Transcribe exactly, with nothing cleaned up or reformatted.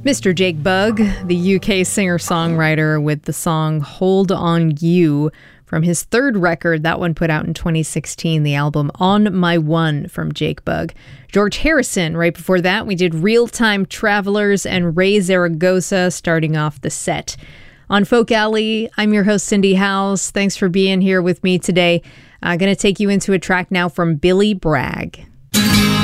Mister Jake Bugg, the U K singer-songwriter, with the song Hold On You from his third record, that one put out in twenty sixteen, the album On My One from Jake Bugg. George Harrison, right before that, we did Real-Time Travelers and Ray Zaragoza starting off the set. On Folk Alley, I'm your host, Cindy House. Thanks for being here with me today. I'm going to take you into a track now from Billy Bragg.